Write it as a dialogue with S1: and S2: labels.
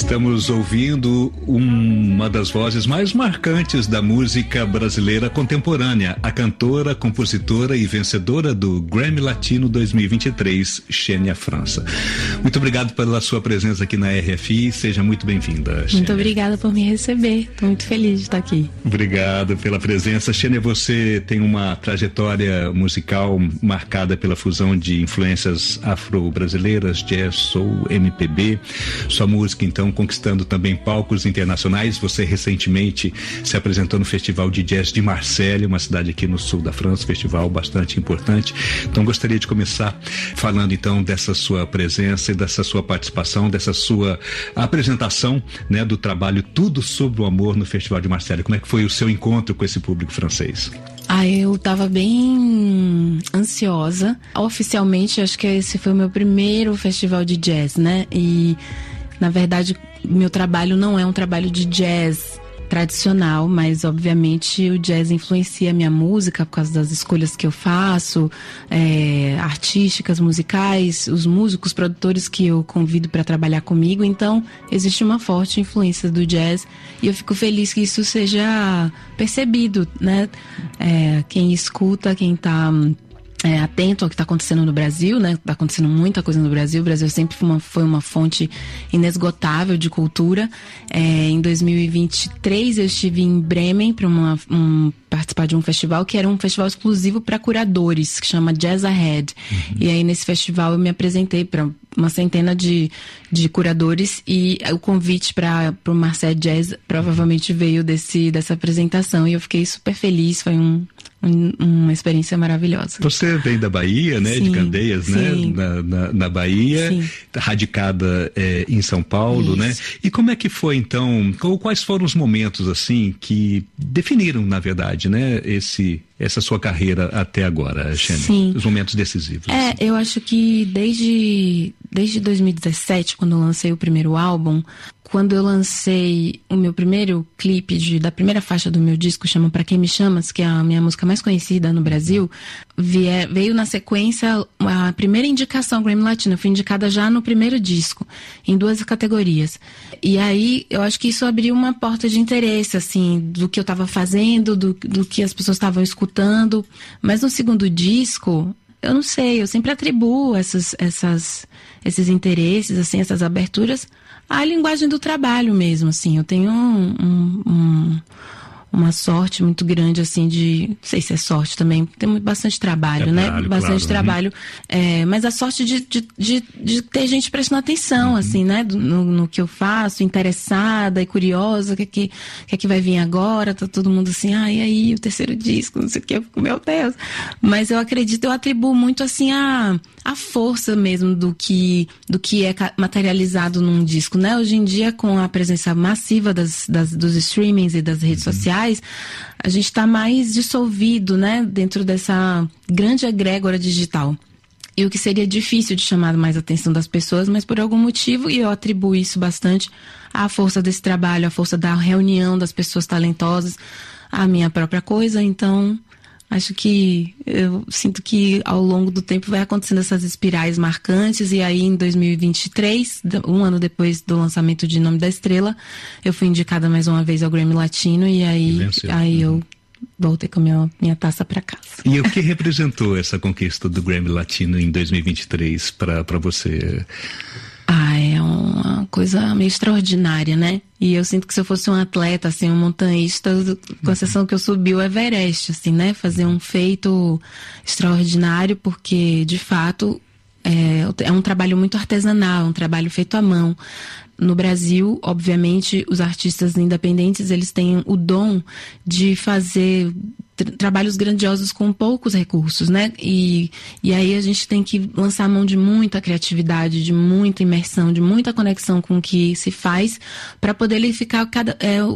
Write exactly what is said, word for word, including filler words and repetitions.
S1: Estamos ouvindo uma das vozes mais marcantes da música brasileira contemporânea, a cantora, compositora e vencedora do Grammy Latino dois mil e vinte e três, Xenia França. Muito obrigado pela sua presença aqui na R F I, seja muito bem-vinda, Xenia.
S2: Muito obrigada por me receber, estou muito feliz de estar aqui.
S1: Obrigado pela presença. Xenia, você tem uma trajetória musical marcada pela fusão de influências afro-brasileiras, jazz, soul, M P B. Sua música, então, conquistando também palcos internacionais. Você recentemente se apresentou no Festival de Jazz de Marseille, uma cidade aqui no sul da França, festival bastante importante. Então, gostaria de começar falando, então, dessa sua presença e dessa sua participação, dessa sua apresentação, né, do trabalho Tudo sobre o Amor no Festival de Marseille. Como é que foi o seu encontro com esse público francês?
S2: Ah, eu tava bem ansiosa. Oficialmente, acho que esse foi o meu primeiro festival de jazz, né? E, na verdade, meu trabalho não é um trabalho de jazz tradicional, mas obviamente o jazz influencia a minha música por causa das escolhas que eu faço, é, artísticas, musicais, os músicos, produtores que eu convido para trabalhar comigo. Então existe uma forte influência do jazz e eu fico feliz que isso seja percebido, né? É, quem escuta, quem tá É, atento ao que está acontecendo no Brasil, né? Está acontecendo muita coisa no Brasil. O Brasil sempre foi uma, foi uma fonte inesgotável de cultura. É, em dois mil e vinte e três eu estive em Bremen para um, participar de um festival que era um festival exclusivo para curadores, que chama Jazz Ahead. Uhum. E aí nesse festival eu me apresentei para uma centena de, de curadores e o convite para o Marseille Jazz provavelmente veio desse, dessa apresentação e eu fiquei super feliz. Foi um uma experiência maravilhosa.
S1: Você vem da Bahia, né? Sim, de Candeias, né? Na, na, na Bahia, sim, radicada é, em São Paulo, isso, né? E como é que foi, então, quais foram os momentos, assim, que definiram, na verdade, né? Esse, essa sua carreira até agora, Xenia? Sim. Os momentos decisivos.
S2: É, assim. Eu acho que desde, desde dois mil e dezessete, quando eu lancei o primeiro álbum, quando eu lancei o meu primeiro clipe de, da primeira faixa do meu disco, chama Pra Quem Me Chamas, que é a minha música mais conhecida no Brasil, vie, veio na sequência a primeira indicação Grammy Latino. Eu fui indicada já no primeiro disco, em duas categorias. E aí, eu acho que isso abriu uma porta de interesse, assim, do que eu estava fazendo, do, do que as pessoas estavam escutando. Mas no segundo disco, eu não sei, eu sempre atribuo essas, essas, esses interesses, assim, essas aberturas à linguagem do trabalho mesmo, assim. Eu tenho um, um, um, uma sorte muito grande, assim, de... Não sei se é sorte também, tem bastante trabalho, é né? Trabalho, bastante claro, trabalho. Né? É, mas a sorte de, de, de, de ter gente prestando atenção, uhum, assim, né? No, no que eu faço, interessada e curiosa, o que é que, que, é que vai vir agora? Tá todo mundo assim, ah, e aí, o terceiro disco, não sei o que, meu Deus. Mas eu acredito, eu atribuo muito, assim, a... a força mesmo do que, do que é materializado num disco, né? Hoje em dia, com a presença massiva das, das, dos streamings e das redes, uhum, sociais, a gente está mais dissolvido, né? Dentro dessa grande egrégora digital. E o que seria difícil de chamar mais a atenção das pessoas, mas por algum motivo, e eu atribuo isso bastante à força desse trabalho, à força da reunião das pessoas talentosas, à minha própria coisa, então... Acho que eu sinto que ao longo do tempo vai acontecendo essas espirais marcantes e aí em dois mil e vinte e três, um ano depois do lançamento de Nome da Estrela, eu fui indicada mais uma vez ao Grammy Latino e aí, e aí eu voltei com a minha, minha taça para casa.
S1: E o que representou essa conquista do Grammy Latino em dois mil e vinte e três para para você?
S2: Ah, é uma coisa meio extraordinária, né? E eu sinto que se eu fosse um atleta, assim, um montanhista, com a sensação que eu subi o Everest, assim, né? Fazer um feito extraordinário, porque, de fato, é, é um trabalho muito artesanal, um trabalho feito à mão. No Brasil, obviamente, os artistas independentes, eles têm o dom de fazer tra- trabalhos grandiosos com poucos recursos, né? E, e aí a gente tem que lançar a mão de muita criatividade, de muita imersão, de muita conexão com o que se faz, para poder ele ficar cada... É,